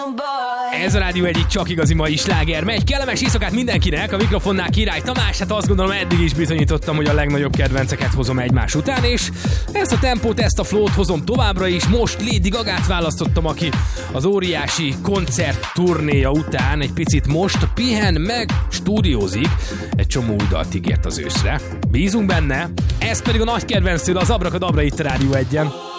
Ez a Rádió egyik csak igazi mai sláger. Megy, kellemes éjszakát mindenkinek, a mikrofonnál Király Tamás. Hát azt gondolom, eddig is bizonyítottam, hogy a legnagyobb kedvenceket hozom egymás után, és ezt a tempót, ezt a flót hozom továbbra is. Most Lady Gagát választottam, aki az óriási koncert turnéja után egy picit most pihen meg stúdiózik. Egy csomó új dalt ígért az őszre. Bízunk benne. Ez pedig a nagy kedvenctől, az Abrakadabra itt a Rádió 1-en.